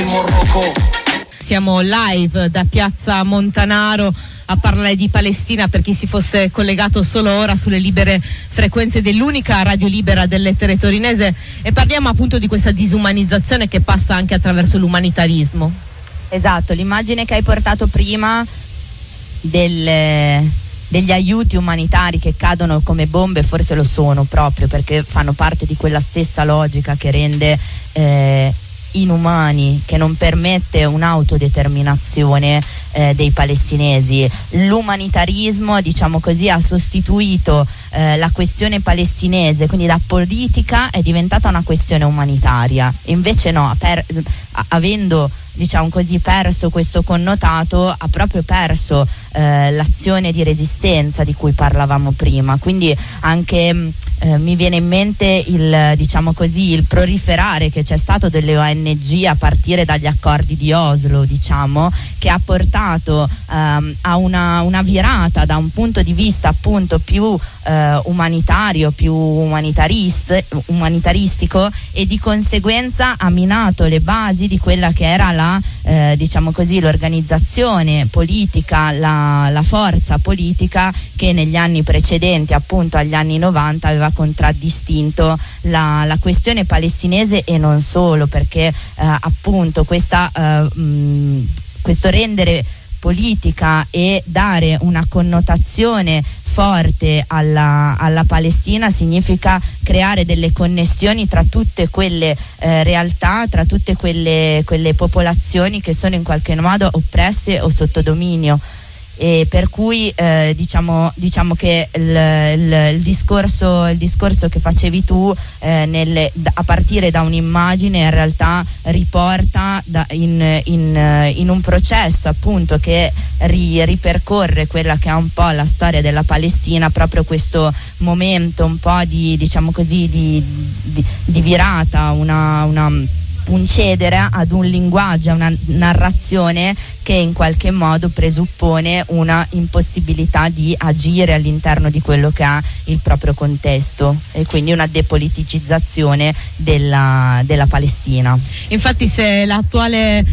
firmo Rocco. Siamo live da Piazza Montanaro a parlare di Palestina, per chi si fosse collegato solo ora sulle libere frequenze dell'unica radio libera dell'etere torinese, e parliamo appunto di questa disumanizzazione che passa anche attraverso l'umanitarismo. Esatto, l'immagine che hai portato prima degli aiuti umanitari che cadono come bombe forse lo sono proprio perché fanno parte di quella stessa logica che rende inumani, che non permette un'autodeterminazione dei palestinesi. L'umanitarismo, diciamo così, ha sostituito la questione palestinese, quindi da politica è diventata una questione umanitaria. Invece no, avendo, diciamo così, perso questo connotato, ha proprio perso l'azione di resistenza di cui parlavamo prima. Quindi anche mi viene in mente diciamo così, il proliferare che c'è stato delle ONG a partire dagli accordi di Oslo, diciamo, che ha portato a una virata da un punto di vista appunto più umanitario, più umanitaristico, e di conseguenza ha minato le basi di quella che era diciamo così, l'organizzazione politica, la forza politica che negli anni precedenti, appunto agli anni 90, aveva contraddistinto la questione palestinese, e non solo, perché appunto questo rendere politica e dare una connotazione forte alla Palestina significa creare delle connessioni tra tutte quelle realtà, tra tutte quelle popolazioni che sono in qualche modo oppresse o sotto dominio. E per cui diciamo che il discorso che facevi tu a partire da un'immagine in realtà riporta in un processo appunto che ripercorre quella che è un po' la storia della Palestina, proprio questo momento un po' di, diciamo così, di virata, un cedere ad un linguaggio, a una narrazione che in qualche modo presuppone una impossibilità di agire all'interno di quello che ha il proprio contesto, e quindi una depoliticizzazizione della Palestina. Infatti, se l'attuale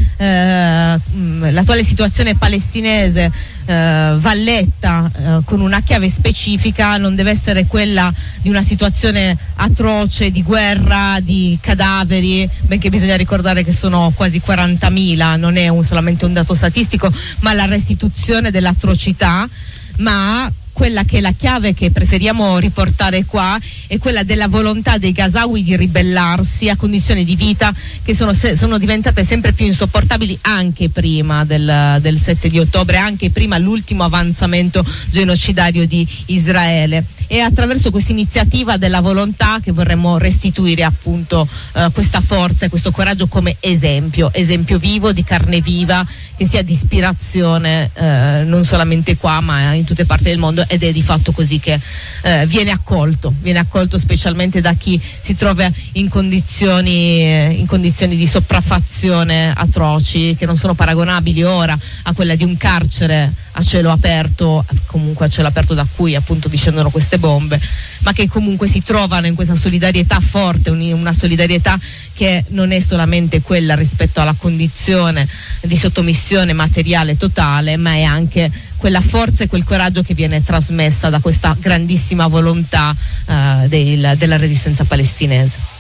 situazione palestinese va letta con una chiave specifica, non deve essere quella di una situazione atroce di guerra, di cadaveri, benché bisogna ricordare che sono quasi 40.000, non è solamente un dato statistico, ma la restituzione dell'atrocità. Ma quella che è la chiave che preferiamo riportare qua è quella della volontà dei gazawi di ribellarsi a condizioni di vita che sono diventate sempre più insopportabili anche prima del 7 di ottobre, anche prima l'ultimo avanzamento genocidario di Israele. E attraverso questa iniziativa della volontà che vorremmo restituire appunto questa forza e questo coraggio come esempio vivo, di carne viva, che sia di ispirazione non solamente qua ma in tutte parti del mondo, ed è di fatto così che viene accolto specialmente da chi si trova in condizioni di sopraffazione atroci, che non sono paragonabili ora a quella di un carcere a cielo aperto, comunque a cielo aperto da cui appunto discendono queste bombe, ma che comunque si trovano in questa solidarietà forte, una solidarietà che non è solamente quella rispetto alla condizione di sottomissione materiale totale, ma è anche quella forza e quel coraggio che viene trasmessa da questa grandissima volontà della resistenza palestinese.